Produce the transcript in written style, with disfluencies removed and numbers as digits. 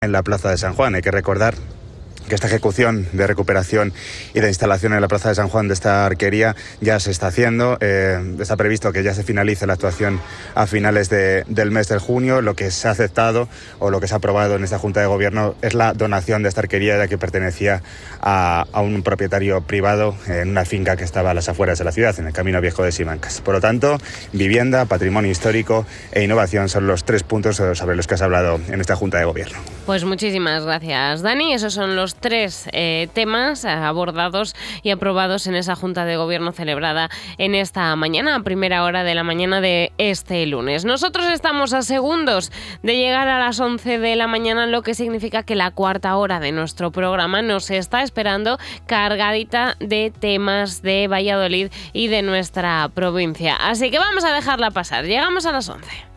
en la Plaza de San Juan. Hay que recordar que esta ejecución de recuperación y de instalación en la Plaza de San Juan de esta arquería ya se está haciendo. Está previsto que ya se finalice la actuación a finales del mes de junio. Lo que se ha aceptado o lo que se ha aprobado en esta Junta de Gobierno es la donación de esta arquería, ya que pertenecía a un propietario privado en una finca que estaba a las afueras de la ciudad, en el Camino Viejo de Simancas. Por lo tanto, vivienda, patrimonio histórico e innovación son los 3 puntos sobre los que has hablado en esta Junta de Gobierno. Pues muchísimas gracias, Dani. Esos son los 3 temas abordados y aprobados en esa Junta de Gobierno celebrada en esta mañana, a primera hora de la mañana de este lunes. Nosotros estamos a segundos de llegar a las 11 de la mañana, lo que significa que la cuarta hora de nuestro programa nos está esperando cargadita de temas de Valladolid y de nuestra provincia. Así que vamos a dejarla pasar. Llegamos a las 11.